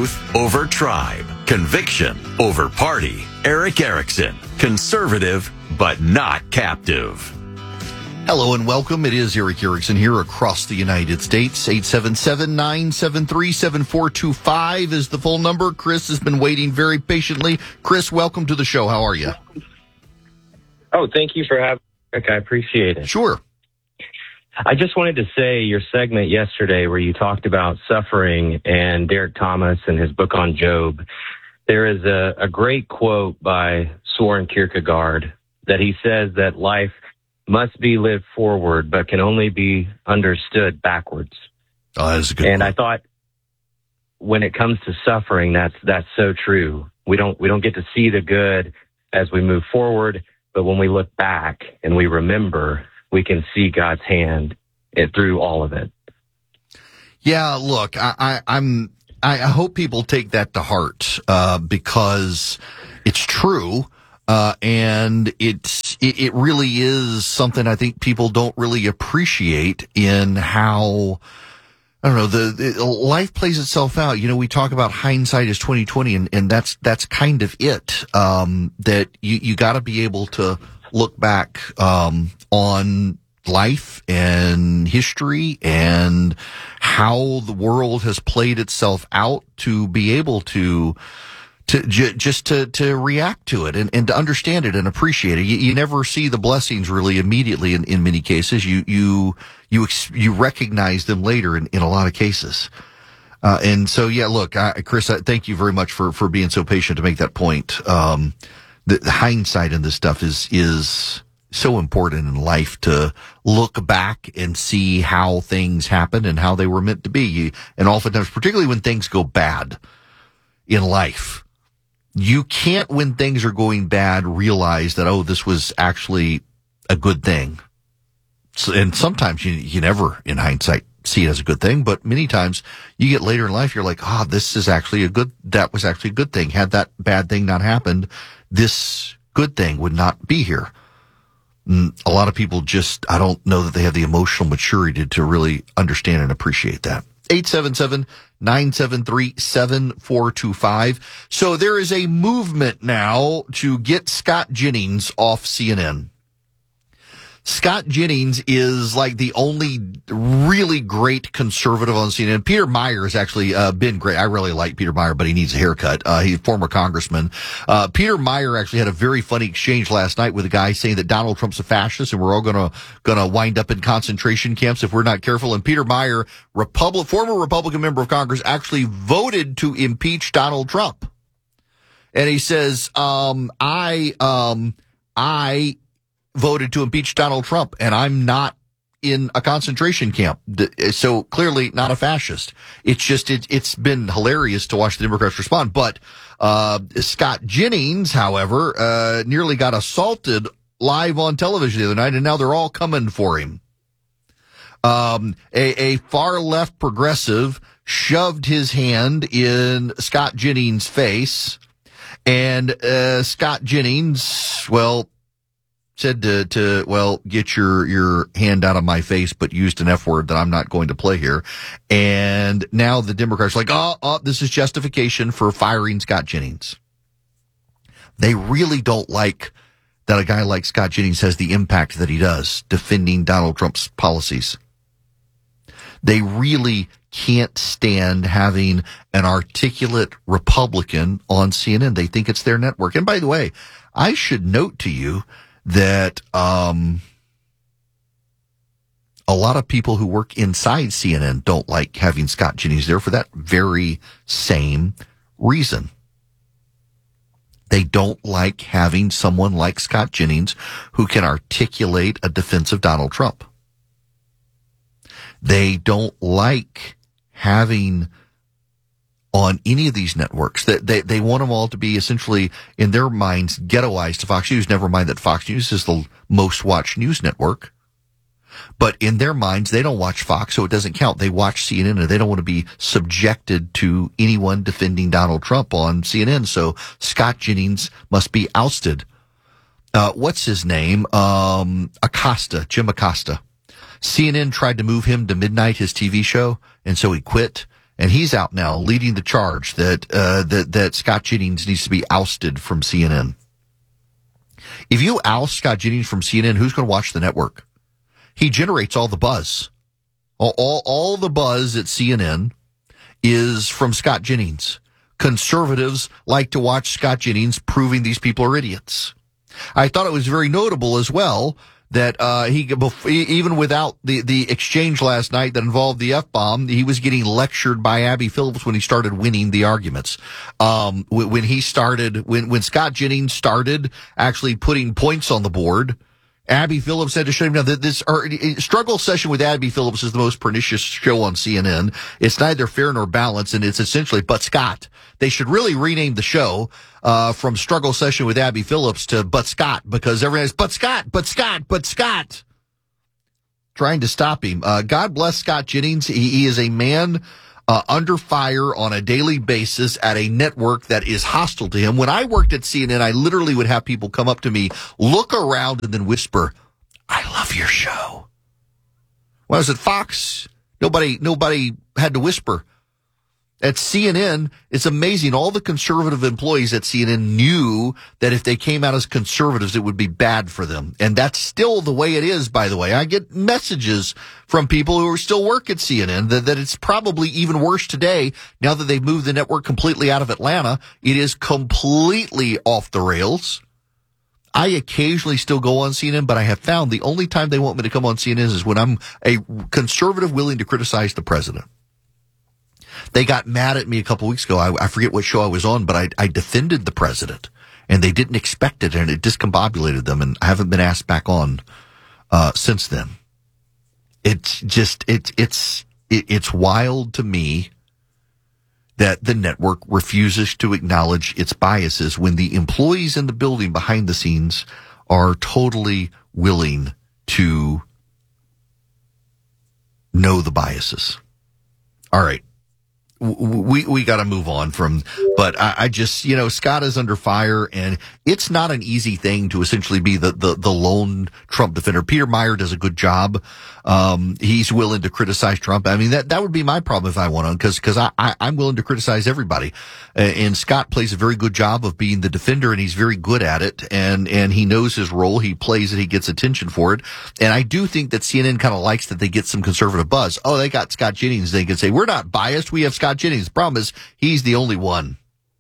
Truth over tribe. Conviction over party. Erick Erickson. Conservative, but not captive. Hello and welcome. It is Erick Erickson here across the United States. 877-973-7425 is the phone number. Chris has been waiting very patiently. Chris, welcome to the show. How are you? Oh, thank you for having me, Rick. I appreciate it. Sure. I just wanted to say your segment yesterday where you talked about suffering and Derek Thomas and his book on Job. There is a great quote by Soren Kierkegaard that he says that life must be lived forward, but can only be understood backwards. Oh, that's a good And one. I thought when it comes to suffering, that's so true. We don't get to see the good as we move forward, but when we look back and we remember, we can see God's hand through all of it. Yeah, look, I hope people take that to heart, because it's true. And it really is something I think people don't really appreciate in how, I don't know, the life plays itself out. You know, we talk about hindsight is 20/20, and that's kind of it. That you got to be able to look back, on life and history and how the world has played itself out to be able to react to it and to understand it and appreciate it. You never see the blessings really immediately in many cases. You recognize them later in a lot of cases. And so, yeah, look, Chris, thank you very much for being so patient to make that point. The hindsight in this stuff is so important in life, to look back and see how things happened and how they were meant to be. And oftentimes, particularly when things go bad in life, you can't, when things are going bad, realize that, oh, this was actually a good thing. So, and sometimes you never, in hindsight, see it as a good thing, but many times you get later in life, you're like, this is actually that was actually a good thing. Had that bad thing not happened, this good thing would not be here. And a lot of people just, I don't know that they have the emotional maturity to really understand and appreciate that. 877-973-7425. So there is a movement now to get Scott Jennings off CNN. Scott Jennings is like the only really great conservative on CNN. Peter Meyer has actually been great. I really like Peter Meyer, but he needs a haircut. He's a former congressman. Peter Meyer actually had a very funny exchange last night with a guy saying that Donald Trump's a fascist and we're all gonna wind up in concentration camps if we're not careful. And Peter Meyer, former Republican member of Congress, actually voted to impeach Donald Trump. And he says, I voted to impeach Donald Trump, and I'm not in a concentration camp. So clearly not a fascist. It's just, it's been hilarious to watch the Democrats respond. But, Scott Jennings, however, nearly got assaulted live on television the other night, and now they're all coming for him. A far left progressive shoved his hand in Scott Jennings' face, and, Scott Jennings, said to get your hand out of my face, but used an F word that I'm not going to play here. And now the Democrats are like, this is justification for firing Scott Jennings. They really don't like that a guy like Scott Jennings has the impact that he does defending Donald Trump's policies. They really can't stand having an articulate Republican on CNN. They think it's their network. And by the way, I should note to you that a lot of people who work inside CNN don't like having Scott Jennings there for that very same reason. They don't like having someone like Scott Jennings who can articulate a defense of Donald Trump. They don't like having on any of these networks that they want them all to be essentially, in their minds, ghettoized to Fox News. Never mind that Fox News is the most watched news network. But in their minds, they don't watch Fox, so it doesn't count. They watch CNN, and they don't want to be subjected to anyone defending Donald Trump on CNN. So Scott Jennings must be ousted. What's his name? Acosta, Jim Acosta. CNN tried to move him to Midnight, his TV show, and so he quit. And he's out now leading the charge that Scott Jennings needs to be ousted from CNN. If you oust Scott Jennings from CNN, who's going to watch the network? He generates all the buzz. All the buzz at CNN is from Scott Jennings. Conservatives like to watch Scott Jennings proving these people are idiots. I thought it was very notable as well that even without the exchange last night that involved the F-bomb, he was getting lectured by Abby Phillips when he started winning the arguments. When Scott Jennings started actually putting points on the board, Abby Phillips had to shut him down. This struggle session with Abby Phillips is the most pernicious show on CNN. It's neither fair nor balanced, and it's essentially But Scott. They should really rename the show from Struggle Session with Abby Phillips to But Scott, because everyone's But Scott. Trying to stop him. God bless Scott Jennings. He is a man under fire on a daily basis at a network that is hostile to him. When I worked at CNN, I literally would have people come up to me, look around, and then whisper, "I love your show." When I was at Fox, nobody had to whisper. At CNN, it's amazing. All the conservative employees at CNN knew that if they came out as conservatives, it would be bad for them. And that's still the way it is, by the way. I get messages from people who still work at CNN that it's probably even worse today now that they've moved the network completely out of Atlanta. It is completely off the rails. I occasionally still go on CNN, but I have found the only time they want me to come on CNN is when I'm a conservative willing to criticize the president. They got mad at me a couple weeks ago. I forget what show I was on, but I defended the president, and they didn't expect it, and it discombobulated them, and I haven't been asked back on since then. It's wild to me that the network refuses to acknowledge its biases when the employees in the building behind the scenes are totally willing to know the biases. All right. We got to move on but I just, Scott is under fire, and it's not an easy thing to essentially be the lone Trump defender. Peter Meyer does a good job. He's willing to criticize Trump. I mean, that would be my problem if I went on, because I'm willing to criticize everybody. And Scott plays a very good job of being the defender, and he's very good at it. And he knows his role. He plays it. He gets attention for it. And I do think that CNN kind of likes that they get some conservative buzz. Oh, they got Scott Jennings. They can say, we're not biased. We have Scott Jennings. The problem is he's the only one.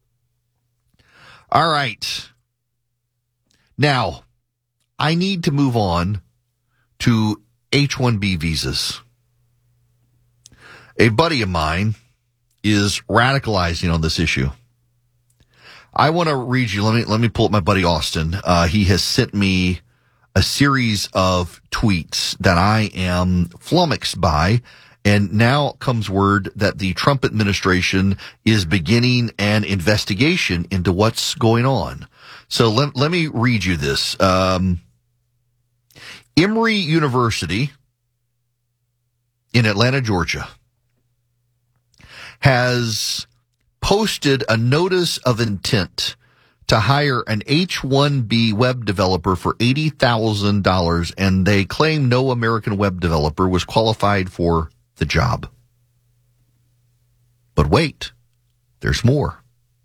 All right. Now, I need to move on to H-1B visas. A buddy of mine is radicalizing on this issue. I want to read you. Let me pull up my buddy Austin. He has sent me a series of tweets that I am flummoxed by. And now comes word that the Trump administration is beginning an investigation into what's going on. So let me read you this. Emory University in Atlanta, Georgia, has posted a notice of intent to hire an H-1B web developer for $80,000, and they claim no American web developer was qualified for the job. But wait, there's more.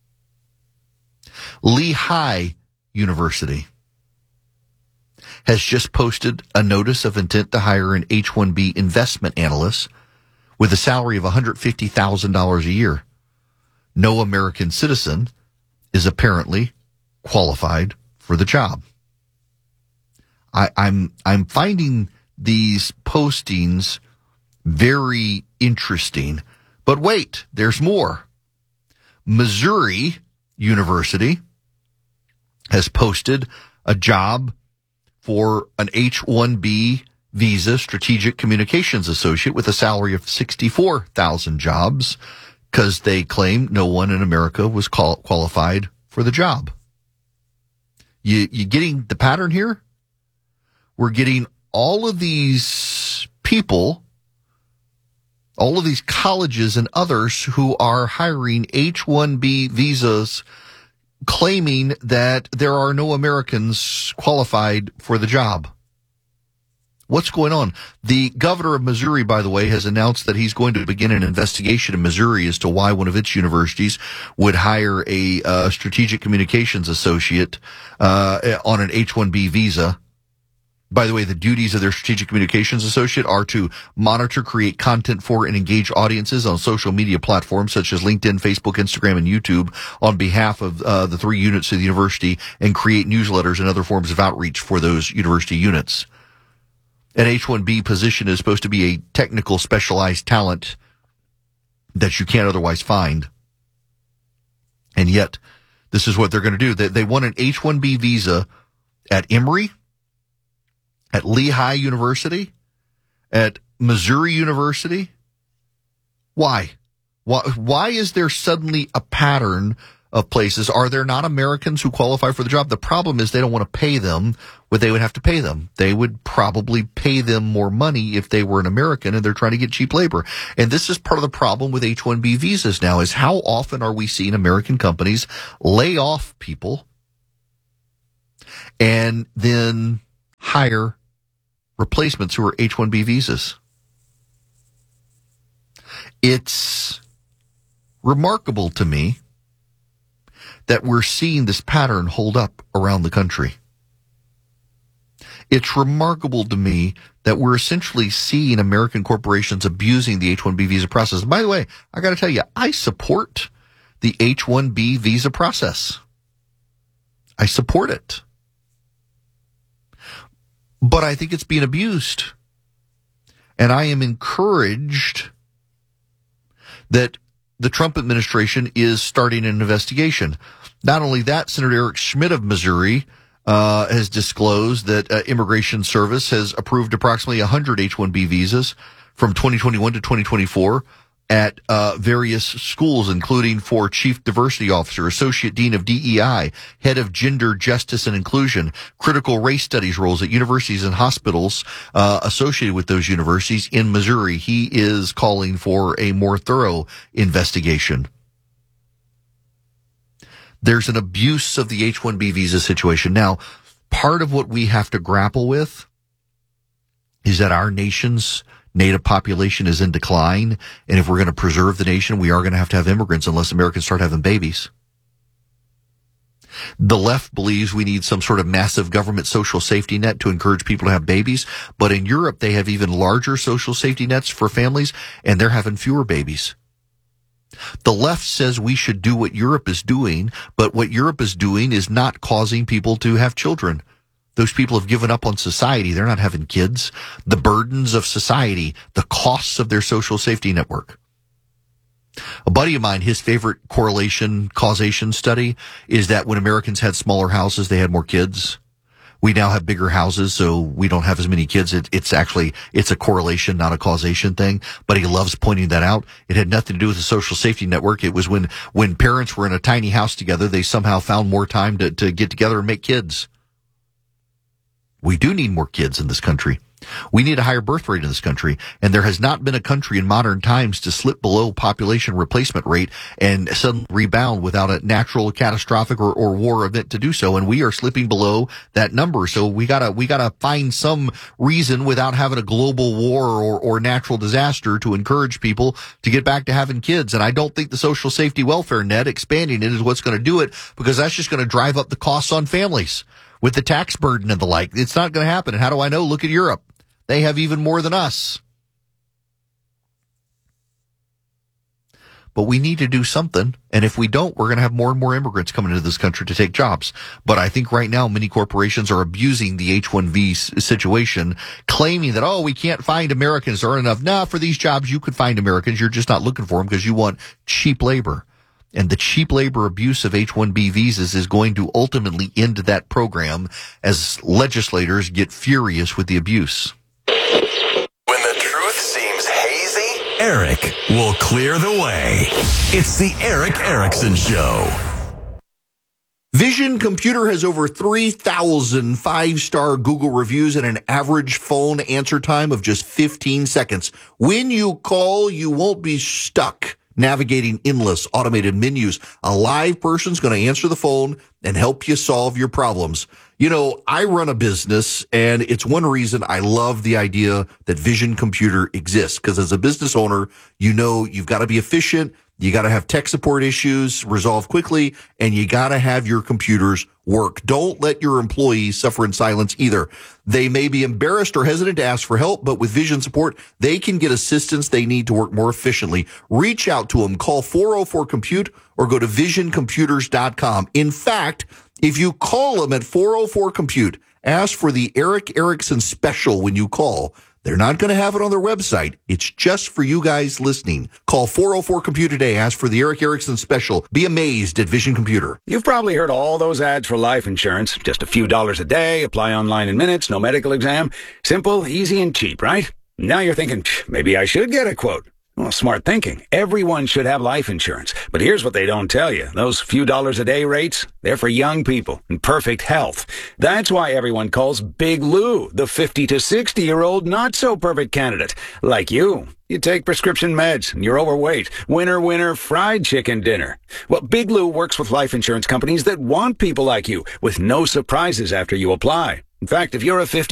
Lehigh University has just posted a notice of intent to hire an H-1B investment analyst with a salary of $150,000 a year. No American citizen is apparently qualified for the job. I'm finding these postings very interesting. But wait, there's more. Missouri University has posted a job for an H-1B visa strategic communications associate with a salary of $64,000 jobs because they claim no one in America was qualified for the job. You getting the pattern here? We're getting all of these people, all of these colleges and others who are hiring H-1B visas, claiming that there are no Americans qualified for the job. What's going on? The governor of Missouri, by the way, has announced that he's going to begin an investigation in Missouri as to why one of its universities would hire a strategic communications associate on an H-1B visa. By the way, the duties of their strategic communications associate are to monitor, create content for, and engage audiences on social media platforms such as LinkedIn, Facebook, Instagram, and YouTube on behalf of the 3 units of the university, and create newsletters and other forms of outreach for those university units. An H-1B position is supposed to be a technical, specialized talent that you can't otherwise find. And yet, this is what they're going to do. They want an H-1B visa at Emory, at Lehigh University, at Missouri University. Why? Why is there suddenly a pattern of places? Are there not Americans who qualify for the job? The problem is they don't want to pay them what they would have to pay them. They would probably pay them more money if they were an American, and they're trying to get cheap labor. And this is part of the problem with H-1B visas now, is how often are we seeing American companies lay off people and then hire replacements who are H-1B visas? It's remarkable to me that we're seeing this pattern hold up around the country. It's remarkable to me that we're essentially seeing American corporations abusing the H-1B visa process. And by the way, I got to tell you, I support the H-1B visa process. I support it. But I think it's being abused. And I am encouraged that the Trump administration is starting an investigation. Not only that, Senator Eric Schmidt of Missouri has disclosed that Immigration Service has approved approximately 100 H-1B visas from 2021 to 2024 at various schools, including for Chief Diversity Officer, Associate Dean of DEI, Head of Gender, Justice, and Inclusion, Critical Race Studies roles at universities and hospitals associated with those universities in Missouri. He is calling for a more thorough investigation. There's an abuse of the H-1B visa situation. Now, part of what we have to grapple with is that our nation's Native population is in decline, and if we're going to preserve the nation, we are going to have immigrants unless Americans start having babies. The left believes we need some sort of massive government social safety net to encourage people to have babies, but in Europe they have even larger social safety nets for families, and they're having fewer babies. The left says we should do what Europe is doing, but what Europe is doing is not causing people to have children. Those people have given up on society. They're not having kids. The burdens of society, the costs of their social safety network. A buddy of mine, his favorite correlation causation study is that when Americans had smaller houses, they had more kids. We now have bigger houses, so we don't have as many kids. It's a correlation, not a causation thing, but he loves pointing that out. It had nothing to do with the social safety network. It was when parents were in a tiny house together, they somehow found more time to get together and make kids. We do need more kids in this country. We need a higher birth rate in this country, and there has not been a country in modern times to slip below population replacement rate and suddenly rebound without a natural, catastrophic, or war event to do so. And we are slipping below that number. So we gotta find some reason without having a global war or natural disaster to encourage people to get back to having kids. And I don't think the social safety welfare net, expanding it, is what's going to do it, because that's just going to drive up the costs on families with the tax burden and the like. It's not going to happen. And how do I know? Look at Europe. They have even more than us. But we need to do something. And if we don't, we're going to have more and more immigrants coming into this country to take jobs. But I think right now many corporations are abusing the H-1B situation, claiming that, we can't find Americans. There aren't enough. No, for these jobs, you could find Americans. You're just not looking for them because you want cheap labor. And the cheap labor abuse of H-1B visas is going to ultimately end that program as legislators get furious with the abuse. When the truth seems hazy, Eric will clear the way. It's the Eric Erickson Show. Vision Computer has over 3,000 5-star Google reviews and an average phone answer time of just 15 seconds. When you call, you won't be stuck navigating endless automated menus. A live person's going to answer the phone and help you solve your problems. You know, I run a business, and it's one reason I love the idea that Vision Computer exists, because as a business owner, you know you've got to be efficient, you got to have tech support issues resolved quickly, and you got to have your computers work. Don't let your employees suffer in silence either. They may be embarrassed or hesitant to ask for help, but with Vision support, they can get assistance they need to work more efficiently. Reach out to them. Call 404-COMPUTE or go to visioncomputers.com. In fact, if you call them at 404-COMPUTE, ask for the Eric Erickson special when you call. They're not going to have it on their website. It's just for you guys listening. Call 404-COMPUTE today. Ask for the Eric Erickson special. Be amazed at Vision Computer. You've probably heard all those ads for life insurance. Just a few dollars a day, apply online in minutes, no medical exam. Simple, easy, and cheap, right? Now you're thinking, maybe I should get a quote. Well, smart thinking. Everyone should have life insurance. But here's what they don't tell you. Those few dollars a day rates, they're for young people in perfect health. That's why everyone calls Big Lou the 50 to 60-year-old not-so-perfect candidate. Like you. You take prescription meds, and you're overweight. Winner, winner, fried chicken dinner. Well, Big Lou works with life insurance companies that want people like you, with no surprises after you apply. In fact, if you're a 50